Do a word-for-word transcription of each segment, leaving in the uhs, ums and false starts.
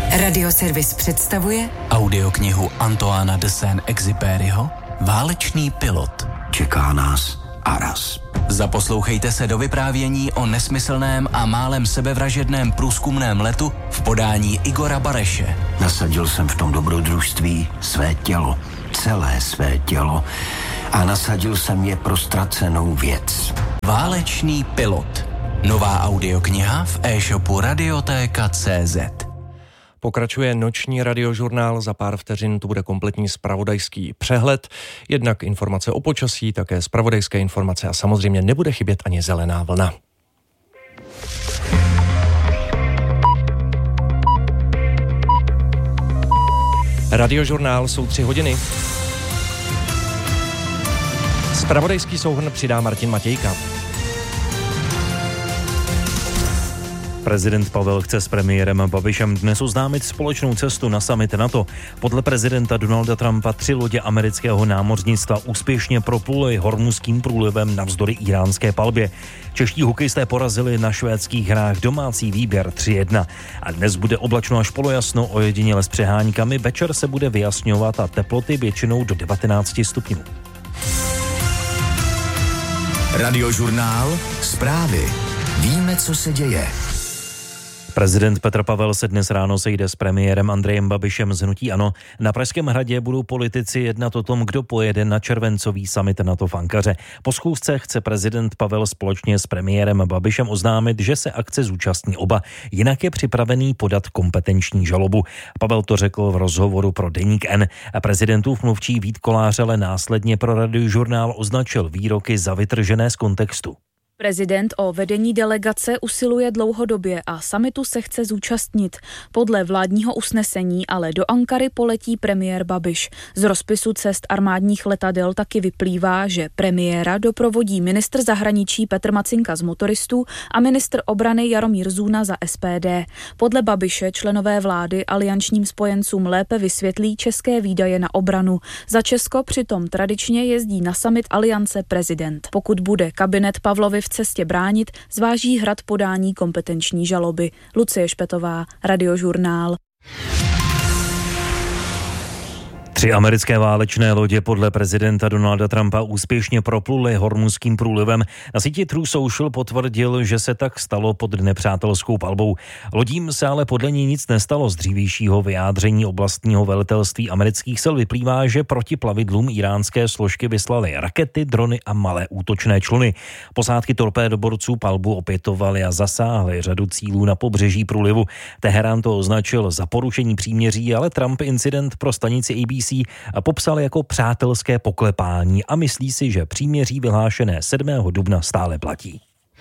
Radioservis představuje audioknihu Antoána de Saint-Exupéryho Válečný pilot. Čeká nás Aras. Zaposlouchejte se do vyprávění o nesmyslném a málem sebevražedném průzkumném letu v podání Igora Bareše. Nasadil jsem v tom dobrodružství své tělo, celé své tělo, a nasadil jsem je pro ztracenou věc. Válečný pilot. Nová audiokniha v e-shopu Radiotéka tečka cé zet. Pokračuje noční radiožurnál, za pár vteřin tu bude kompletní zpravodajský přehled, jednak informace o počasí, také zpravodajské informace a samozřejmě nebude chybět ani zelená vlna. Radiožurnál jsou tři hodiny. Zpravodajský souhrn přidá Martin Matějka. Prezident Pavel chce s premiérem Babišem dnes oznámit společnou cestu na summit NATO. Podle prezidenta Donalda Trumpa tři lodě amerického námořnictva úspěšně propluly Hormuzským průlivem navzdory íránské palbě. Čeští hokejisté porazili na švédských hrách domácí výběr tři jedna. A dnes bude oblačno až polojasno, ojediněle s přeháňkami. Večer se bude vyjasňovat a teploty většinou do devatenáct stupňů. Radiožurnál, zprávy. Víme, co se děje. Prezident Petr Pavel se dnes ráno sejde s premiérem Andrejem Babišem z hnutí ANO. Na Pražském hradě budou politici jednat o tom, kdo pojede na červencový summit NATO v Ankaře. Po schůzce chce prezident Pavel společně s premiérem Babišem oznámit, že se akce zúčastní oba. Jinak je připravený podat kompetenční žalobu. Pavel to řekl v rozhovoru pro Deník N. A prezidentův mluvčí Vít Kolář ale následně pro Radiožurnál označil výroky za vytržené z kontextu. Prezident o vedení delegace usiluje dlouhodobě a summitu se chce zúčastnit. Podle vládního usnesení ale do Ankary poletí premiér Babiš. Z rozpisu cest armádních letadel taky vyplývá, že premiéra doprovodí ministr zahraničí Petr Macinka z Motoristů a ministr obrany Jaromír Zůna za S P D. Podle Babiše členové vlády aliančním spojencům lépe vysvětlí české výdaje na obranu. Za Česko přitom tradičně jezdí na summit aliance prezident. Pokud bude kabinet Pavlovi v cestě bránit, zváží Hrad podání kompetenční žaloby. Lucie Špetová, Radiožurnál. Tři americké válečné lodě podle prezidenta Donalda Trumpa úspěšně propluly Hormuzským průlivem. Na síti True Social potvrdil, že se tak stalo pod nepřátelskou palbou. Lodím se ale podle ní nic nestalo. Z dřívějšího vyjádření oblastního velitelství amerických sil vyplývá, že proti plavidlům íránské složky vyslaly rakety, drony a malé útočné čluny. Posádky torpédoborců palbu opětovaly a zasáhly řadu cílů na pobřeží průlivu. Teherán to označil za porušení příměří, ale Trump incident pro stanici A B C popsal jako přátelské poklepání a myslí si, že příměří vyhlášené sedmého dubna stále platí.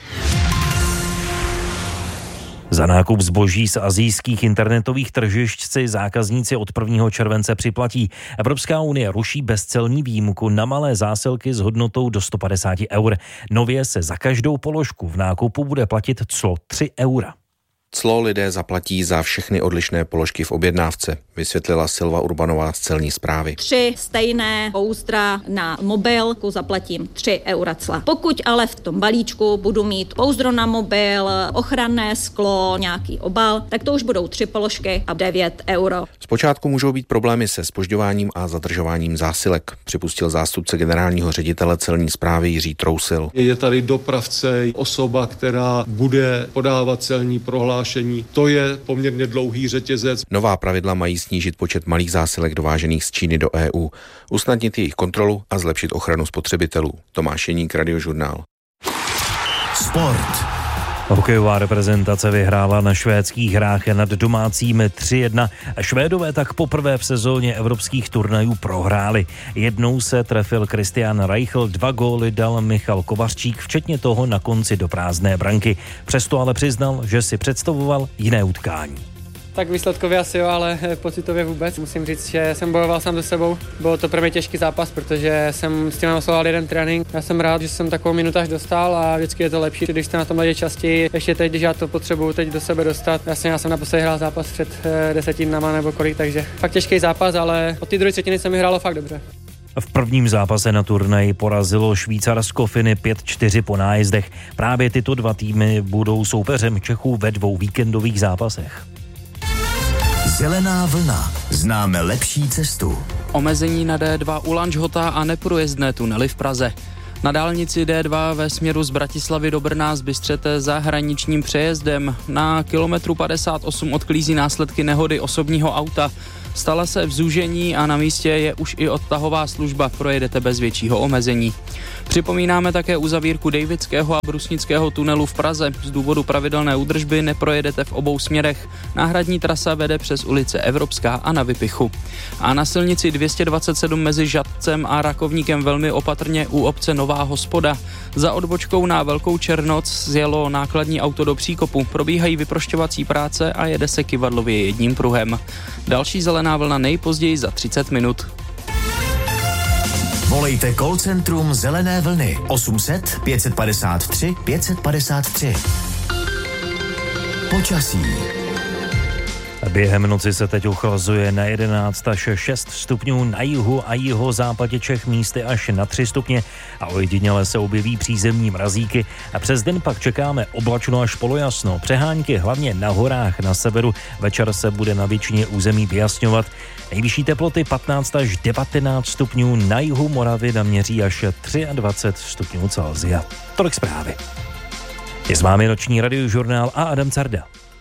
Za nákup zboží z asijských internetových tržišť si zákazníci od prvního července připlatí. Evropská unie ruší bezcelní výjimku na malé zásilky s hodnotou do sto padesát eur. Nově se za každou položku v nákupu bude platit clo tři eura. Clo lidé zaplatí za všechny odlišné položky v objednávce, vysvětlila Silva Urbanová z celní správy. Tři stejné pouzdra na mobilku zaplatím tři eura cla. Pokud ale v tom balíčku budu mít pouzdro na mobil, ochranné sklo, nějaký obal, tak to už budou tři položky a devět euro. Zpočátku můžou být problémy se zpožďováním a zadržováním zásilek, připustil zástupce generálního ředitele celní správy Jiří Trousil. Je tady dopravce, osoba, která bude podávat celní prohlášení. To je poměrně dlouhý řetězec. Nová pravidla mají snížit počet malých zásilek dovážených z Číny do E U, usnadnit jejich kontrolu a zlepšit ochranu spotřebitelů. Tomáš Jeník, Radiožurnál. Sport. Hokejová reprezentace vyhrála na švédských hrách nad domácími tři jedna. Švédové tak poprvé v sezóně evropských turnajů prohráli. Jednou se trefil Christian Reichel, dva góly dal Michal Kovařčík, včetně toho na konci do prázdné branky. Přesto ale přiznal, že si představoval jiné utkání. Tak výsledkově asi jo, ale pocitově vůbec. Musím říct, že jsem bojoval sám se sebou. Bylo to pro mě těžký zápas, protože jsem s tím oslovoval jeden trénink. Já jsem rád, že jsem takovou minutáž dostal a vždycky je to lepší, když jste na tom ledě častěji. Ještě teď, když já to potřebuju teď do sebe dostat. Já jsem, já jsem naposledy hrál zápas před deseti dnama nebo kolik, takže fakt těžký zápas, ale od té druhé třetiny se mi hrálo fakt dobře. V prvním zápase na turnaji porazilo Švýcarsko Finy pět čtyři po nájezdech. Právě tyto dva týmy budou soupeřem Čechů ve dvou víkendových zápasech. Zelená vlna. Známe lepší cestu. Omezení na D dva u Lanžhota a neprůjezdné tunely v Praze. Na dálnici D dva ve směru z Bratislavy do Brna zbystřete za hraničním přejezdem. Na kilometru padesát osm odklízí následky nehody osobního auta. Stala se v zúžení a na místě je už i odtahová služba, projedete bez většího omezení. Připomínáme také uzavírku Dejvického a Brusnického tunelu v Praze. Z důvodu pravidelné údržby neprojedete v obou směrech. Náhradní trasa vede přes ulice Evropská a na Vypichu. A na silnici dvě stě dvacet sedm mezi Žatcem a Rakovníkem velmi opatrně u obce Nová Hospoda. Za odbočkou na Velkou Černoc zjelo nákladní auto do příkopu. Probíhají vyprošťovací práce a jede se kyvadlově jedním pruhem. Další zelená vlna nejpozději za třicet minut. Volejte call centrum Zelené vlny osm set pět padesát tři pět padesát tři. Počasí. Během noci se teď ochlazuje na jedenáct až šest stupňů na jihu a jihozápadě Čech, místy až na tři stupně a ojediněle se objeví přízemní mrazíky a přes den pak čekáme oblačno až polojasno. Přehánky hlavně na horách na severu, večer se bude na většině území vyjasňovat. Nejvyšší teploty patnáct až devatenáct stupňů, na jihu Moravy naměří až dvacet tři stupňů Celsia. Tolik zprávy. Je s vámi noční radiožurnál a Adam Carda.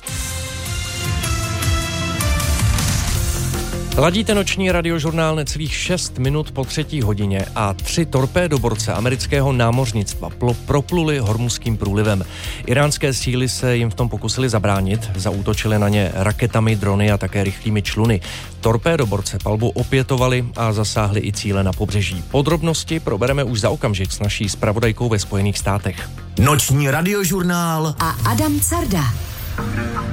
Ladíte noční radiožurnál necelých šest minut po třetí hodině a tři torpédoborce amerického námořnictva propluli Hormuzským průlivem. Iránské síly se jim v tom pokusili zabránit, zaútočili na ně raketami, drony a také rychlými čluny. Torpédoborce palbu opětovali a zasáhli i cíle na pobřeží. Podrobnosti probereme už za okamžik s naší zpravodajkou ve Spojených státech. Noční radiožurnál a Adam Carda.